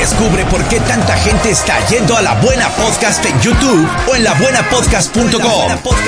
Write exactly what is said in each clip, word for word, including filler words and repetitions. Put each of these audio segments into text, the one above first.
Descubre por qué tanta gente está yendo a La Buena Podcast en YouTube o en la buena podcast punto com.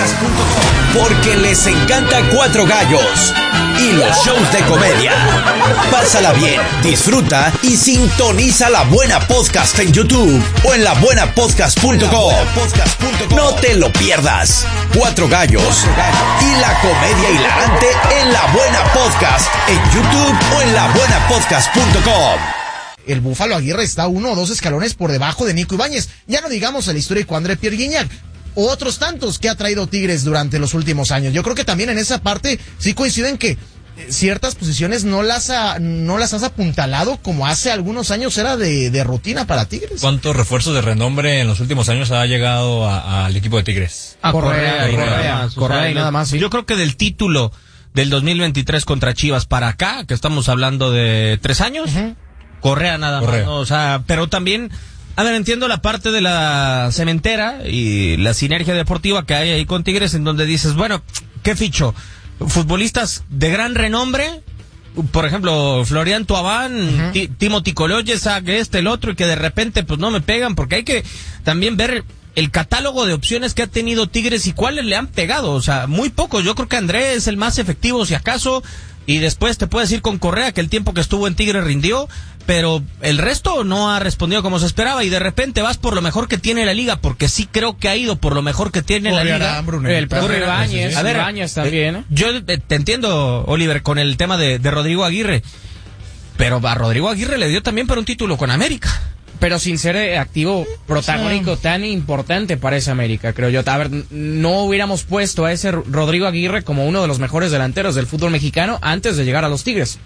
Porque les encanta Cuatro Gallos y los shows de comedia. Pásala bien, disfruta y sintoniza La Buena Podcast en YouTube o en la buena podcast punto com. No te lo pierdas. Cuatro Gallos y la comedia hilarante en La Buena Podcast en YouTube o en la buena podcast punto com. El Búfalo Aguirre está uno o dos escalones por debajo de Nico Ibáñez. Ya no digamos el histórico André Pierre Gignac. O otros tantos que ha traído Tigres durante los últimos años. Yo creo que también en esa parte sí coinciden que ciertas posiciones no las ha, no las has apuntalado como hace algunos años era de, de rutina para Tigres. ¿Cuántos refuerzos de renombre en los últimos años ha llegado al equipo de Tigres? A Correa, Correa, Correa, Correa, Correa y nada más. Sí. Yo creo que del título del dos mil veintitrés contra Chivas para acá, que estamos hablando de tres años, uh-huh. Correa nada Correa. más, ¿no? O sea, pero también, a ver, entiendo la parte de la cementera y la sinergia deportiva que hay ahí con Tigres, en donde dices, bueno, ¿qué ficho? Futbolistas de gran renombre, por ejemplo, Florian Thauvin, uh-huh. Timothy Coloyesa, que este, el otro, y que de repente pues no me pegan, porque hay que también ver el catálogo de opciones que ha tenido Tigres y cuáles le han pegado, o sea, muy pocos. Yo creo que André es el más efectivo, si acaso, y después te puedes ir con Correa, que el tiempo que estuvo en Tigres rindió, pero el resto no ha respondido como se esperaba, y de repente vas por lo mejor que tiene la liga, porque sí creo que ha ido por lo mejor que tiene la liga. El propio Ibáñez, a ver, Ibáñez también. Eh, yo eh, te entiendo, Oliver, con el tema de, de Rodrigo Aguirre, pero a Rodrigo Aguirre le dio también para un título con América. Pero sin ser activo protagónico sí. tan importante para esa América, creo yo. A ver, no hubiéramos puesto a ese Rodrigo Aguirre como uno de los mejores delanteros del fútbol mexicano antes de llegar a los Tigres.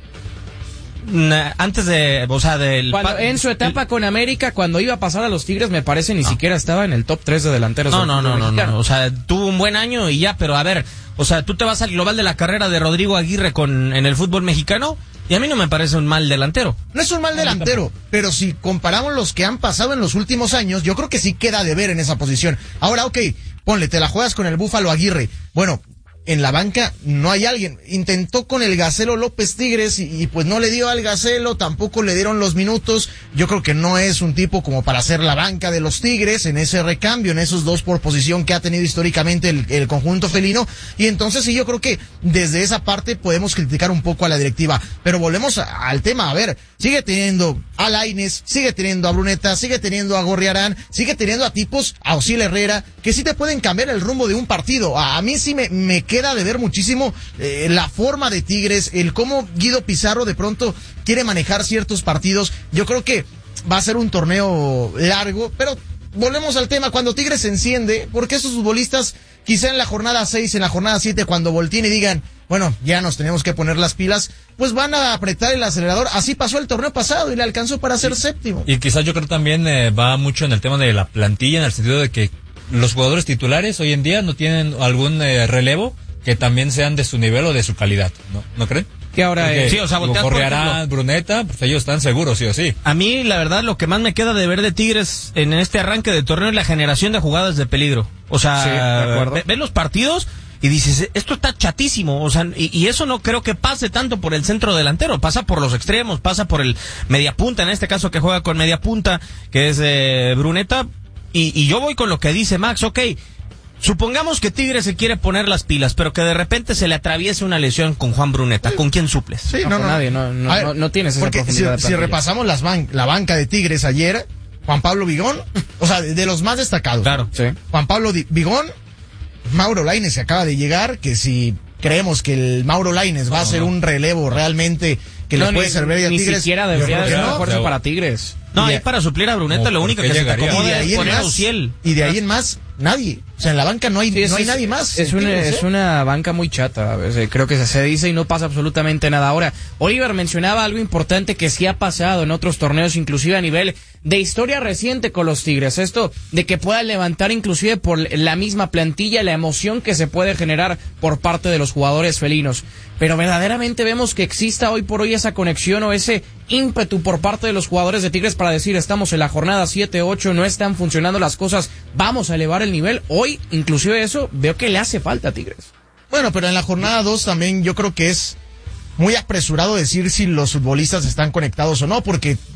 Antes de, o sea, del... Cuando, en su etapa con América, cuando iba a pasar a los Tigres, me parece ni no. siquiera estaba en el top tres de delanteros no, del no, fútbol no, mexicano. No, no, o sea, tuvo un buen año y ya, pero a ver, o sea, tú te vas al global de la carrera de Rodrigo Aguirre con en el fútbol mexicano y a mí no me parece un mal delantero. No es un mal delantero, pero si comparamos los que han pasado en los últimos años, yo creo que sí queda de ver en esa posición. Ahora, ok, ponle, te la juegas con el Búfalo Aguirre. Bueno, en la banca no hay alguien. Intentó con el Gacelo López Tigres y, y pues no le dio al Gacelo, tampoco le dieron los minutos. Yo creo que no es un tipo como para hacer la banca de los Tigres en ese recambio, en esos dos por posición que ha tenido históricamente el, el conjunto felino. Y entonces sí, yo creo que desde esa parte podemos criticar un poco a la directiva. Pero volvemos a, al tema, a ver, sigue teniendo a Lainez, sigue teniendo a Bruneta, sigue teniendo a Gorriarán, sigue teniendo a tipos, a Osiel Herrera, que sí te pueden cambiar el rumbo de un partido. A, a mí sí me, me queda de ver muchísimo eh, la forma de Tigres, el cómo Guido Pizarro de pronto quiere manejar ciertos partidos. Yo creo que va a ser un torneo largo, pero volvemos al tema, cuando Tigres se enciende, porque esos futbolistas quizá en la jornada seis, en la jornada siete, cuando volteen y digan, bueno, ya nos tenemos que poner las pilas, pues van a apretar el acelerador. Así pasó el torneo pasado y le alcanzó para ser séptimo. Y quizás yo creo también eh, va mucho en el tema de la plantilla, en el sentido de que los jugadores titulares hoy en día no tienen algún eh, relevo que también sean de su nivel o de su calidad, ¿no? ¿No creen? Que ahora eh, sí, o sea, Corriarán, Bruneta, pues ellos están seguros, sí o sí. A mí, la verdad, lo que más me queda de ver de Tigres en este arranque de torneo es la generación de jugadas de peligro. O sea, sí, de acuerdo. Ve, ve los partidos y dices, esto está chatísimo, o sea, y, y eso no creo que pase tanto por el centro delantero, pasa por los extremos, pasa por el mediapunta, en este caso que juega con mediapunta, que es eh, Bruneta, y, y yo voy con lo que dice Max, ok, supongamos que Tigres se quiere poner las pilas, pero que de repente se le atraviese una lesión con Juan Bruneta, ¿con quién suples? Sí, no, no, no, no nadie, no, no, ver, no, no tienes esa porque profundidad. Si, si repasamos las ban- la banca de Tigres ayer, Juan Pablo Vigón, o sea, de, de los más destacados. Claro, sí. Juan Pablo Di- Vigón, Mauro Lainez que acaba de llegar, que si creemos que el Mauro Lainez va no, a ser no. un relevo realmente que no, le puede ni, servir a ni Tigres. Ni siquiera debería de ser no, fuerza para Tigres. No, ahí para suplir a Bruneta, lo único que se te acomoda es poner a Uciel. Y de ahí en más, nadie. O sea, en la banca no hay, sí, no hay es, nadie más. Es una, es una banca muy chata, a veces. Creo que se dice y no pasa absolutamente nada. Ahora, Oliver mencionaba algo importante que sí ha pasado en otros torneos, inclusive a nivel de historia reciente con los Tigres. Esto de que pueda levantar inclusive por la misma plantilla la emoción que se puede generar por parte de los jugadores felinos. Pero verdaderamente vemos que exista hoy por hoy esa conexión o ese ímpetu por parte de los jugadores de Tigres para decir, estamos en la jornada siete, ocho, no están funcionando las cosas, vamos a elevar el nivel. Hoy, inclusive eso, veo que le hace falta a Tigres. Bueno, pero en la jornada dos también yo creo que es muy apresurado decir si los futbolistas están conectados o no, porque